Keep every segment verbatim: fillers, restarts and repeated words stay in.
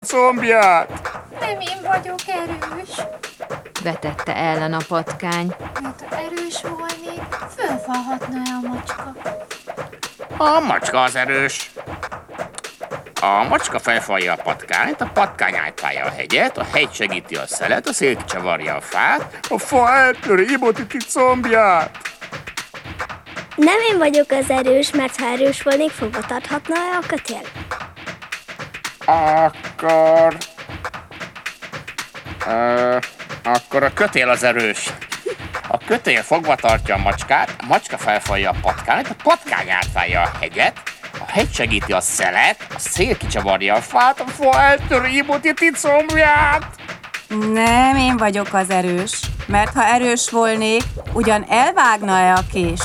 combját! Nem én vagyok erős. Vetette ellen a patkány. Mert ha erős volnék, fölfalhatna-e a macska? A macska az erős. A macska felfalja a patkányt, a patkány átfalja a hegyet, a hegy segíti a szelet, a szél kicsavarja a fát, a fa eltöri Ibotiti combját. Nem én vagyok az erős, mert ha erős volnék, fogva tarthatna-e a kötél? Akkor... Ö, akkor a kötél az erős. A kötél fogva tartja a macskát, a macska felfalja a patkányt, a patkány átfalja a hegyet, a hegy segíti a szelet, a szél kicsavarja a fát, a fa eltöri Ibotiti combját. Nem én vagyok az erős, mert ha erős volnék, ugyan elvágna-e a kés?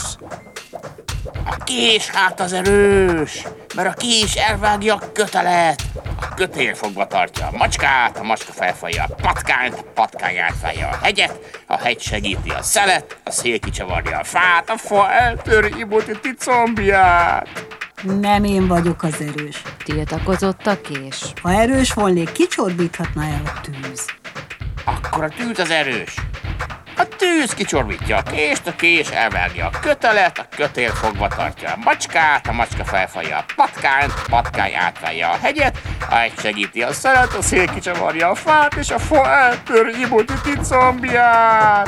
A kés hát az erős, mert a kés elvágja a kötelet. A kötél fogva tartja a macskát, a macska felfalja a patkányt, a patkány átfalja a hegyet, a hegy segíti a szelet, a szél kicsavarja a fát, a fa eltöri Ibotiti combját. Nem én vagyok az erős. Tiltakozott a kés. Ha erős volnék, kicsorbíthatna el a tűz. Akkor a tűz az erős. A tűz kicsorbítja a kést, a kés elvágja a kötelet, a kötél fogva tartja a macskát, a macska felfalja a patkányt, a patkány átfalja a hegyet, a hegy segíti a szelet, a szél kicsavarja a fát, és a fa eltöri Ibotiti combját.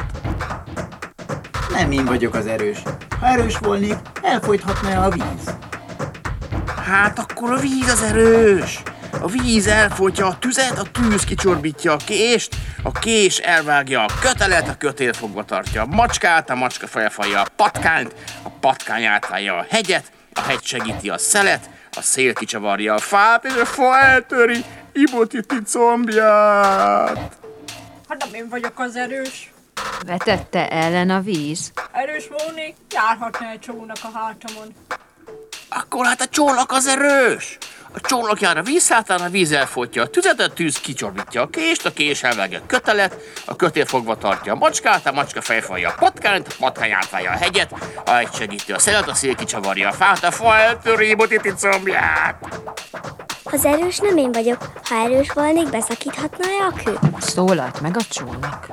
Nem én vagyok az erős. Ha erős volnék, elfolythatna a víz. Hát akkor a víz az erős. A víz elfolytja a tüzet, a tűz kicsorbítja a kést, a kés elvágja a kötelet, a kötél fogva tartja a macskát, a macska felfalja a patkányt, a patkány átfalja a hegyet, a hegy segíti a szelet, a szél kicsavarja a fát, és a fa eltöri Ibotiti combját. Hát nem én vagyok az erős. Vetette ellen a víz. Erős volnék, járhatna egy csónak a hátamon. Akkor hát a csónak az erős. A csónak jár a víz hátán, a víz elfolytja a tüzet, a tűz kicsorbítja a kést, a kés elvágja a kötelet, a kötél fogva tartja a macskát, a macska felfalja a patkányt, a patkány átfalja a hegyet, a hegy segíti a szelet, a szél kicsavarja a fát, a fa eltöri Ibotiti combját. Az erős nem én vagyok. Ha erős volnék, beszakíthatna-e a kő? Szólalt meg a csónak.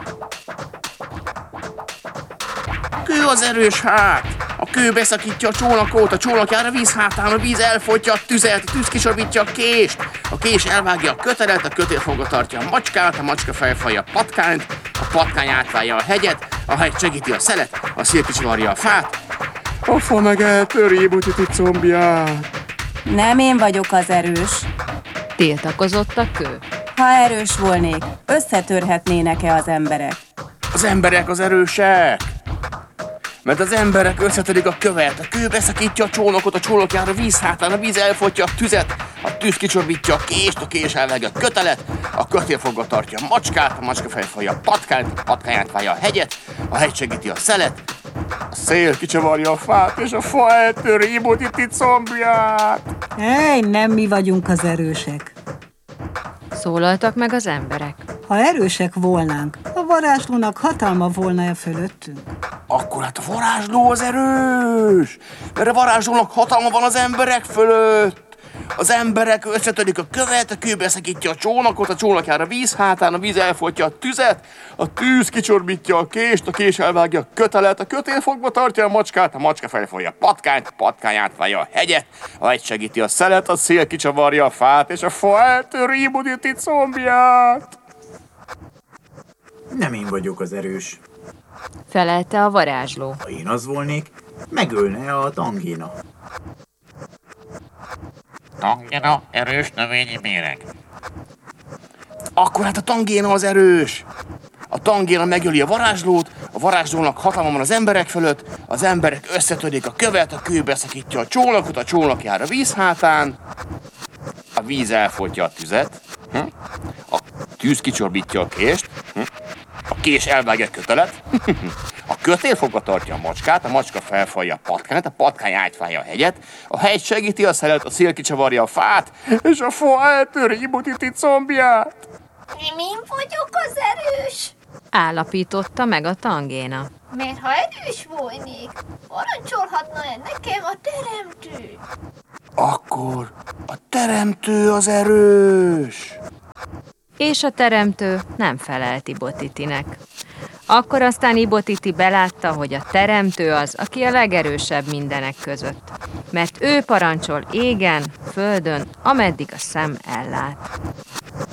Kő az erős hát! A kő beszakítja a csónakot, a csónak jár a víz hátán, a víz elfolytja a tüzet, a tűz kicsorbítja a kést, a kés elvágja a kötelet, a kötél fogva tartja a macskát, a macska felfalja a patkányt, a patkány átfalja a hegyet, a hegy segíti a szelet, a szél kicsavarja a fát, a fa meg eltöri Ibotiti combját. Nem én vagyok az erős. Tiltakozott a kő. Ha erős volnék, összetörhetnének-e az emberek? Az emberek az erősek! Mert az emberek összetörik a követ, a kő beszakítja a csónakot, a csónak jár a víz hátán, a víz elfolytja a tüzet, a tűz kicsorbítja a kést, a kés elvágja a kötelet, a kötél fogva tartja a macskát, a macska felfalja a patkányt, a patkány átfalja a hegyet, a hegy segíti a szelet, a szél kicsavarja a fát, és a fa eltöri Ibotiti combját. Ej, nem mi vagyunk az erősek. Szólaltak meg az emberek. Ha erősek volnánk, a varázslónak hatalma volna-e fölöttünk? Akkor hát a varázsló az erős, mert a varázslónak hatalma van az emberek fölött. Az emberek összetörik a követ, a kő beszakítja a csónakot, a csónak jár a víz hátán, a víz elfolytja a tüzet, a tűz kicsorbítja a kést, a kés elvágja a kötelet, a kötél fogva tartja a macskát, a macska felfalja a patkányt, a patkány átfalja a hegyet, a hegy segíti a szelet, a szél kicsavarja a fát, és a fa eltöri Ibotiti combját. Nem én vagyok az erős. Felelte a varázsló. Ha én az volnék, megölne a tangéna. Tangéna erős növényi méreg. Akkor hát a tangéna az erős. A tangéna megöli a varázslót, a varázslónak hatalma van az emberek fölött, az emberek összetörik a követ, a kő beszakítja a csónakot, a csónak jár a víz hátán, a víz elfolytja a tüzet, hm? A tűz kicsorbítja a kést, hm? A kés elvágja a kötelet, a kötél fogva tartja a macskát, a macska felfalja a patkányt, a patkány átfalja a hegyet, a hegy segíti a szelet, a szél kicsavarja a fát, és a fa eltöri Ibotiti combját. Nem én vagyok az erős. Állapította meg a tangéna. Mert ha erős volnék, parancsolhatna-e nekem a teremtő? Akkor a teremtő az erős. És a teremtő nem felelt Ibotitinek. Akkor aztán Ibotiti belátta, hogy a teremtő az, aki a legerősebb mindenek között, mert ő parancsol égen, földön, ameddig a szem ellát.